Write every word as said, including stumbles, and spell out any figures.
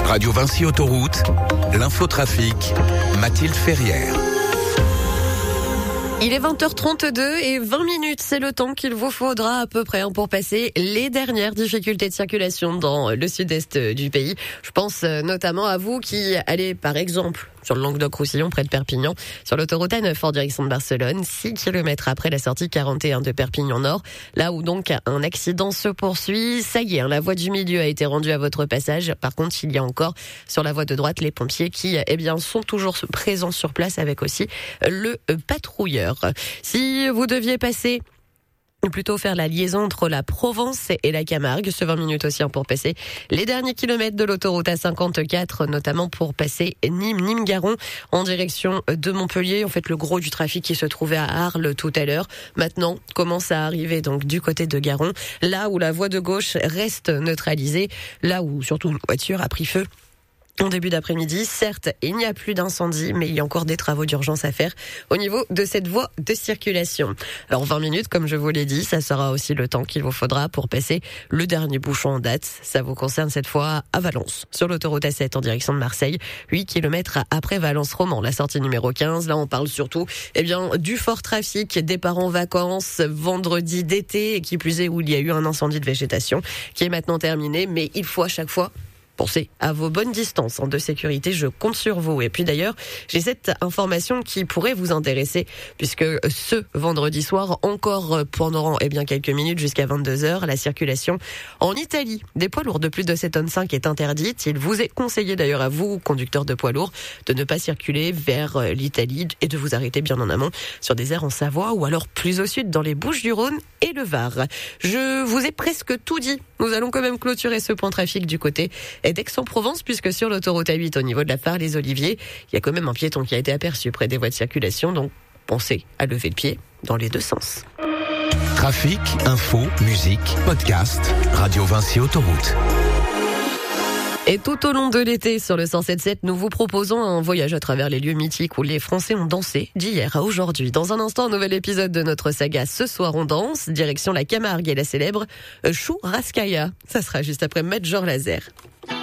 Radio Vinci Autoroute, l'infotrafic, Mathilde Ferrière. Il est vingt heures trente-deux et vingt minutes, c'est le temps qu'il vous faudra à peu près pour passer les dernières difficultés de circulation dans le sud-est du pays. Je pense notamment à vous qui allez par exemple sur le Languedoc-Roussillon près de Perpignan, sur l'autoroute A neuf en direction de Barcelone, six kilomètres après la sortie quarante et un de Perpignan Nord, là où donc un accident se poursuit. Ça y est, la voie du milieu a été rendue à votre passage. Par contre, il y a encore sur la voie de droite les pompiers qui eh bien, sont toujours présents sur place avec aussi le patrouilleur. Si vous deviez passer ou plutôt faire la liaison entre la Provence et la Camargue, ce vingt minutes aussi pour passer les derniers kilomètres de l'autoroute A cinquante-quatre, notamment pour passer Nîmes, Nîmes-Garon en direction de Montpellier. En fait, le gros du trafic qui se trouvait à Arles tout à l'heure, maintenant commence à arriver donc du côté de Garon, là où la voie de gauche reste neutralisée, là où surtout une voiture a pris feu en début d'après-midi. Certes, il n'y a plus d'incendie, mais il y a encore des travaux d'urgence à faire au niveau de cette voie de circulation. Alors vingt minutes, comme je vous l'ai dit, ça sera aussi le temps qu'il vous faudra pour passer le dernier bouchon en date. Ça vous concerne cette fois à Valence, sur l'autoroute A sept en direction de Marseille, huit kilomètres après Valence-Roman, la sortie numéro quinze. Là, on parle surtout eh bien, du fort trafic, départ en vacances, vendredi d'été, et qui plus est où il y a eu un incendie de végétation qui est maintenant terminé, mais il faut à chaque fois pensez à vos bonnes distances de sécurité, je compte sur vous. Et puis d'ailleurs, j'ai cette information qui pourrait vous intéresser, puisque ce vendredi soir, encore pendant eh bien, quelques minutes jusqu'à vingt-deux heures, la circulation en Italie des poids lourds de plus de sept tonnes cinq est interdite. Il vous est conseillé d'ailleurs à vous, conducteurs de poids lourds, de ne pas circuler vers l'Italie et de vous arrêter bien en amont sur des aires en Savoie ou alors plus au sud dans les Bouches-du-Rhône et le Var. Je vous ai presque tout dit. Nous allons quand même clôturer ce point trafic du côté d'Aix-en-Provence, puisque sur l'autoroute A huit, au niveau de la Phare Les Oliviers, il y a quand même un piéton qui a été aperçu près des voies de circulation, donc pensez à lever le pied dans les deux sens. Trafic, info, musique, podcast, Radio Vinci Autoroute. Et tout au long de l'été, sur le cent sept sept, nous vous proposons un voyage à travers les lieux mythiques où les Français ont dansé d'hier à aujourd'hui. Dans un instant, un nouvel épisode de notre saga Ce soir on danse, direction la Camargue et la célèbre Chou Raskaya. Ça sera juste après Major Laser.